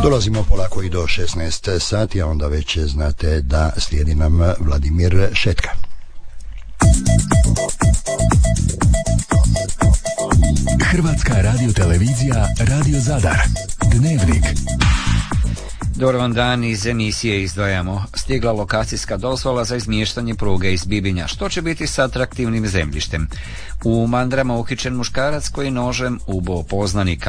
Dolazimo polako i do 16 sati, a onda već znate da slijedi nam Vladimir Šetka. Hrvatska radiotelevizija, Radio Zadar, Dnevnik. Dobar vam dan, iz emisije izdvajamo. Stigla lokacijska dozvola za izmještanje pruge iz Bibinja. Što će biti s atraktivnim zemljištem? U Mandrama uhićen muškarac koji nožem uboo poznanika.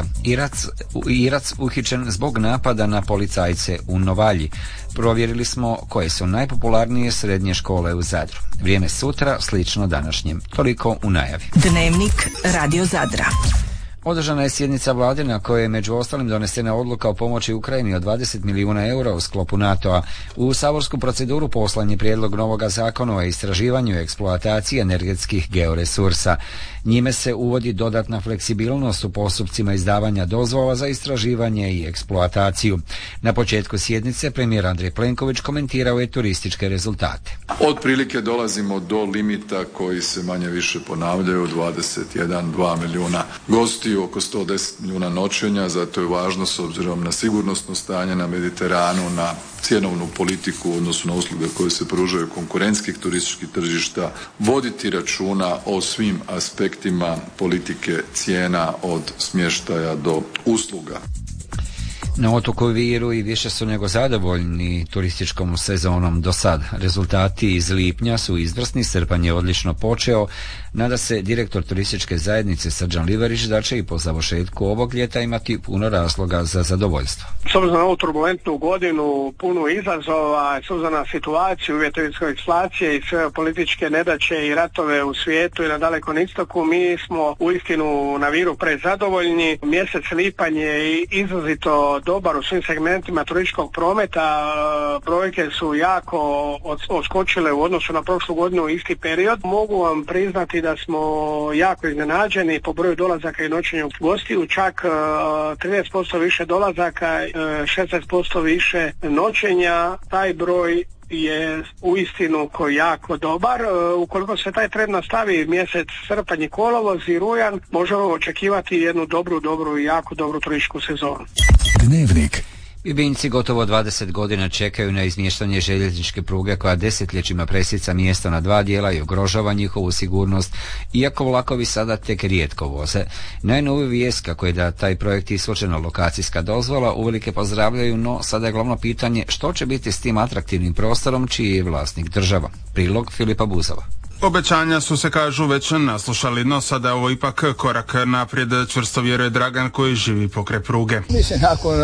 Irac uhićen zbog napada na policajce u Novalji. Provjerili smo koje su najpopularnije srednje škole u Zadru. Vrijeme sutra slično današnjem. Toliko u najavi. Dnevnik Radio Zadra. Održana je sjednica vlade na kojoj je među ostalim donesena odluka o pomoći Ukrajini od 20 milijuna eura u sklopu NATO-a. U saborsku proceduru poslan je prijedlog novoga zakona o istraživanju i eksploataciji energetskih georesursa. Njime se uvodi dodatna fleksibilnost u postupcima izdavanja dozvola za istraživanje i eksploataciju. Na početku sjednice premijer Andrej Plenković komentirao je turističke rezultate. Otprilike dolazimo do limita koji se manje više ponavljaju, 21-2 milijuna gostiju, oko 110 milijuna noćenja, zato je važno s obzirom na sigurnosno stanje na Mediteranu, na cjenovnu politiku u odnosu na usluge koje se pružaju konkurentskih turističkih tržišta, voditi računa o svim aspektima politike cijena od smještaja do usluga. Na otoku Viru i više su nego zadovoljni turističkom sezonom do sad. Rezultati iz lipnja su izvrsni, srpanj je odlično počeo. Nada se direktor turističke zajednice Srđan Liverić da će i po završetku ovog ljeta imati puno razloga za zadovoljstvo. S obzirom na ovu turbulentnu godinu, puno izazova, s obzirom na situaciju, uvjete inflacije i sve političke nedaće i ratove u svijetu i na Dalekom istoku, mi smo uistinu na Viru prezadovoljni. Mjesec lipanj je izrazito dobar u svim segmentima turističkog prometa. Brojke su jako odskočile u odnosu na prošlu godinu u isti period. Mogu vam priznati da smo jako iznenađeni po broju dolazaka i noćenja gostiju, čak 13% više dolazaka, 16% više noćenja. Taj broj je uistinu jako dobar. Ukoliko se taj trend nastavi mjesec srpanj i kolovoz i rujan, možemo očekivati jednu dobru i jako dobru turističku sezonu. Dnevnik. Bibinjci gotovo 20 godina čekaju na izmještanje željezničke pruge koja desetljećima presica mjesto na dva dijela i ugrožava njihovu sigurnost, iako vlakovi sada tek rijetko voze. Najnoviju vijest kako je da taj projekt ishođena lokacijska dozvola uvelike pozdravljaju, no sada je glavno pitanje što će biti s tim atraktivnim prostorom čiji je vlasnik država. Prilog Filipa Buzova. Obećanja su se, kažu, već naslušali, no sada je ovo ipak korak naprijed, čvrsto vjeruje Dragan koji živi pokraj pruge. Mislim, nakon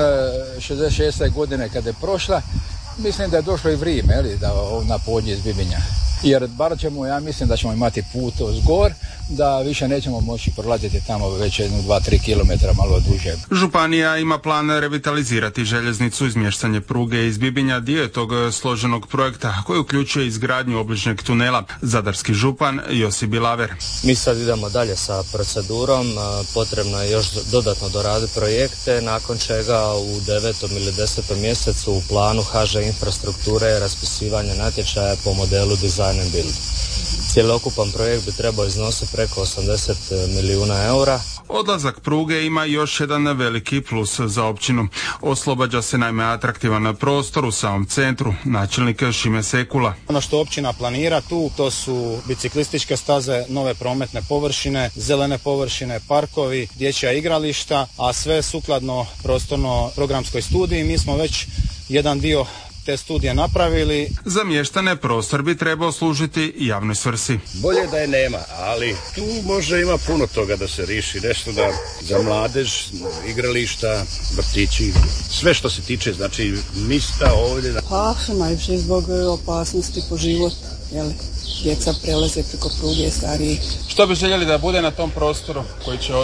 66. godine kada je prošla, mislim da je došlo i vrijeme da na podnje iz Bibinja. Jer bar ćemo, ja mislim da ćemo imati put zgor, da više nećemo moći prolaziti tamo već 2-3 km malo duže. Županija ima plan revitalizirati željeznicu, izmještanje pruge iz Bibinja, dio je tog složenog projekta koji uključuje izgradnju obližnjeg tunela. Zadarski župan Josip Bilaver. Mi sad idemo dalje sa procedurom, potrebno je još dodatno doraditi projekte, nakon čega u 9. ili 10. mjesecu u planu HŽ infrastrukture je raspisivanje natječaja po modelu design and build. Cjelokupan projekt bi trebao iznositi preko 80 milijuna eura. Odlazak pruge ima još jedan veliki plus za općinu. Oslobađa se naime atraktivan prostor u samom centru, načelnik Šime Sekula. Ono što općina planira tu, to su biciklističke staze, nove prometne površine, zelene površine, parkovi, dječja igrališta, a sve sukladno prostorno-programskoj studiji. Mi smo već jedan dio te studije napravili. Za mještane prostor bi trebao služiti javnoj svrsi. Bolje da je nema, ali tu može ima puno toga da se riši, nešto da za mladež, igrališta, vrtići, sve što se tiče, znači mista ovdje. Pa, najviše zbog opasnosti po život, djeca prelaze preko pruge, stariji. Što bi željeli da bude na tom prostoru koji će